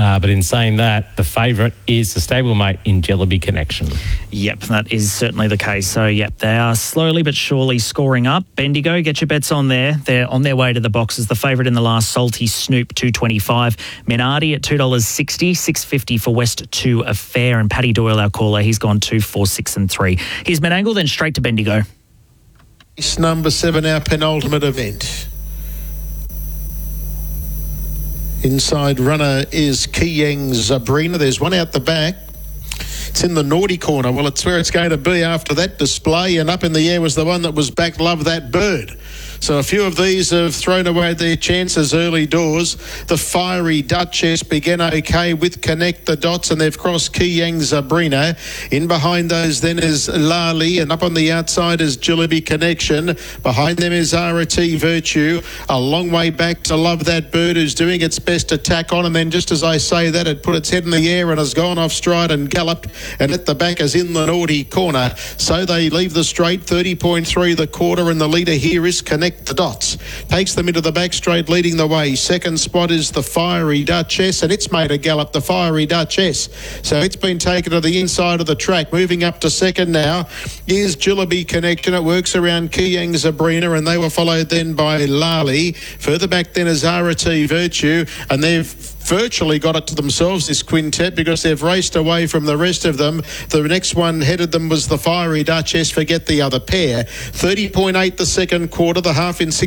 But in saying that, the favourite is the stablemate in Jellaby Connection. Yep, that is certainly the case. So, yep, they are slowly but surely scoring up. Bendigo, get your bets on there. They're on their way to the boxes. The favourite in the last, Salty Snoop, $2.25. Minardi at $2.60, $6.50 for West 2 Affair. And Paddy Doyle, our caller, he's gone 2, 4, 6 and 3. Here's Menangle, then straight to Bendigo. Race number 7, our penultimate event. Inside runner is Kiang Zabrina. There's one out the back. It's in the naughty corner. Well, it's where it's going to be after that display. And up in the air was the one that was back, Love That Bird. So a few of these have thrown away their chances early doors. The Fiery Duchess began okay with Connect the Dots, and they've crossed Kiang Zabrina. In behind those then is Lali, and up on the outside is Jellaby Connection. Behind them is RT Virtue. A long way back to Love That Bird, who's doing its best to tack on, and then just as I say that, it put its head in the air and has gone off stride and galloped, and at the back is in the naughty corner. So they leave the straight, 30.3 the quarter, and the leader here is Connect the Dots. Takes them into the back straight, leading the way. Second spot is the Fiery Duchess, and it's made a gallop, the Fiery Duchess. So it's been taken to the inside of the track. Moving up to second now is Jellaby Connection. It works around Kiang Zabrina, and they were followed then by Lali. Further back then is RT Virtue, and they've virtually got it to themselves, this quintet, because they've raced away from the rest of them. The next one headed them was the Fiery Duchess. Forget the other pair. 30.8 the second quarter, the half in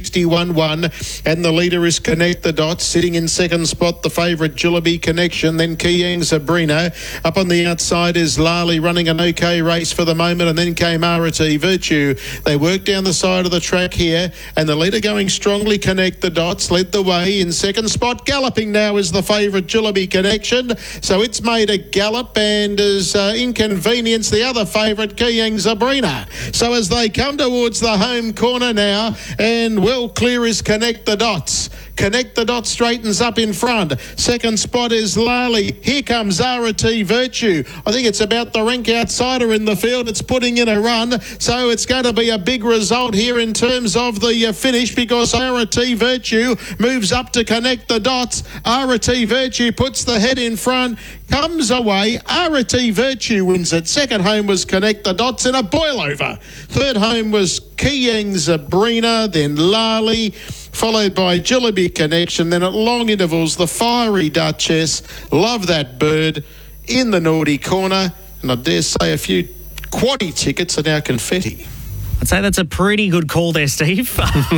61.1, and the leader is Connect the Dots. Sitting in second spot, the favourite Jellaby Connection, then Kiang Zabrina. Up on the outside is Lali, running an okay race for the moment, and then came RT Virtue. They worked down the side of the track here, and the leader going strongly, Connect the Dots, led the way. In second spot, galloping now is the favourite Jellaby Connection. So it's made a gallop and has inconvenienced the other favourite, Kiang Zabrina. So as they come towards the home corner now, and well clear is Connect the Dots. Connect the Dots straightens up in front. Second spot is Lali. Here comes RT Virtue. I think it's about the rank outsider in the field. It's putting in a run. So it's going to be a big result here in terms of the finish, because RT Virtue moves up to Connect the Dots. RT Virtue puts the head in front, comes away. RT Virtue wins it. Second home was Connect the Dots in a boil over. Third home was Kiang Zabrina, then Lali, followed by Jellaby Connection. Then at long intervals, the Fiery Duchess, Love That Bird in the naughty corner. And I dare say a few quaddie tickets are now confetti. I'd say that's a pretty good call there, Steve.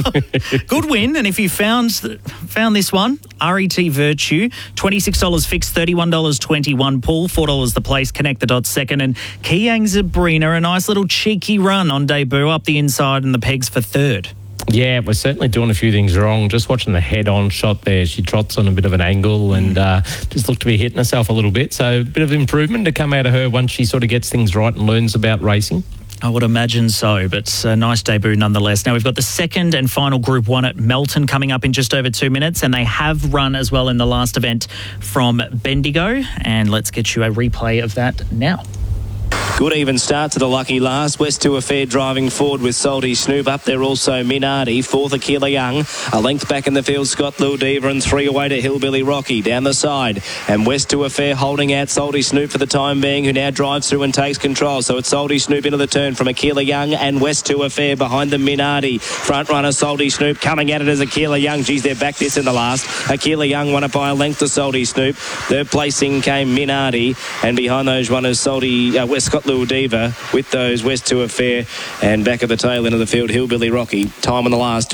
Good win. And if you found this one, RET Virtue, $26 fixed, $31.21 pull, $4 the place, Connect the Dots second, and Kiang Zabrina, a nice little cheeky run on debut up the inside and the pegs for third. Yeah, we're certainly doing a few things wrong. Just watching the head-on shot there, she trots on a bit of an angle and just looked to be hitting herself a little bit. So a bit of improvement to come out of her once she sort of gets things right and learns about racing. I would imagine so, but a nice debut nonetheless. Now we've got the second and final Group 1 at Melton coming up in just over 2 minutes, and they have run as well in the last event from Bendigo. And let's get you a replay of that now. Good even start to the lucky last. West 2 Affair driving forward with Salty Snoop. Up there also Minardi. Fourth Aquila Young. A length back in the field Scott Ludiva, and 3 away to Hillbilly Rocky. Down the side. And West 2 Affair holding out Salty Snoop for the time being, who now drives through and takes control. So it's Salty Snoop into the turn from Aquila Young and West 2 Affair behind them Minardi. Front runner Salty Snoop coming at it as Aquila Young. Geez, they're back this in the last. Aquila Young won it by a length to Salty Snoop. Third placing came Minardi, and behind those runners West Scott Ludiva with those West 2 Affair, and back at the tail end of the field Hillbilly Rocky. Time on the last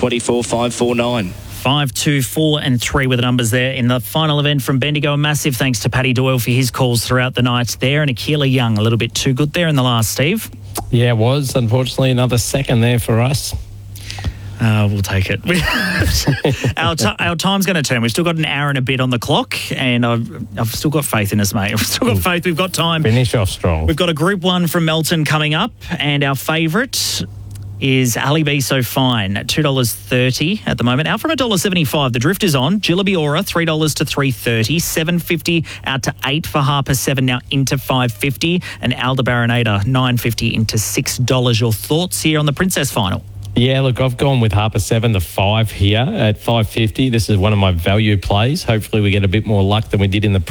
24.549. 5, 2, 4 and 3 with the numbers there in the final event from Bendigo. A massive thanks to Paddy Doyle for his calls throughout the night there, and Aquila Young a little bit too good there in the last, Steve. Yeah, it was. Unfortunately, another second there for us. We'll take it. Our time's going to turn. We've still got an hour and a bit on the clock, and I've still got faith in us, mate. I've still got faith. We've got time. Finish off strong. We've got a Group 1 from Melton coming up, and our favourite is Ali B So Fine at $2.30 at the moment. Out from $1.75. The drift is on. Jellaby Aura, $3 to $3.30. $7.50 out to $8 for Harper 7, now into $5.50. And Aldebaranada, $9.50 into $6. Your thoughts here on the Princess Final? Yeah, look, I've gone with Harper 7, the 5 here at $5.50. This is one of my value plays. Hopefully we get a bit more luck than we did in the